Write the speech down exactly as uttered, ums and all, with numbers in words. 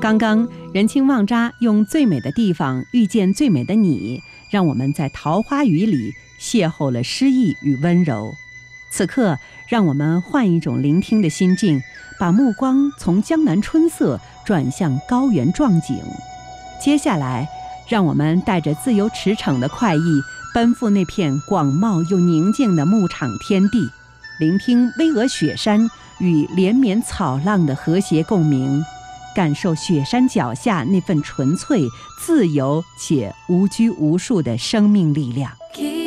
刚刚人情旺扎用最美的地方遇见最美的你，让我们在桃花雨里邂逅了诗意与温柔。此刻让我们换一种聆听的心境，把目光从江南春色转向高原壮景。接下来让我们带着自由驰骋的快意，奔赴那片广袤又宁静的牧场天地，聆听巍峨雪山与连绵草浪的和谐共鸣，感受雪山脚下那份纯粹、自由且无拘无束的生命力量。